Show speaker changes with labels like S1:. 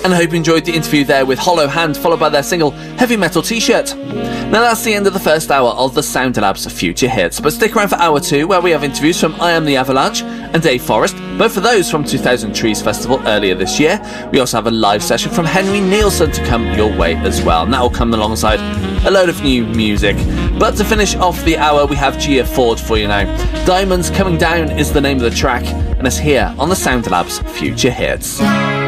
S1: and I hope you enjoyed the interview there with Hollow Hand, followed by their single Heavy Metal T-Shirt. Now that's the end of the first hour of the Sound Labs Future Hits, but stick around for hour 2 where we have interviews from I Am the Avalanche and Dave Forrest, both of those from 2000 Trees Festival earlier this year. We also have a live session from Henry Nielsen to come your way as well, and that will come alongside a load of new music. But to finish off the hour, we have Gia Ford for you now. Diamonds Coming Down is the name of the track, and it's here on the Sound Labs Future Hits.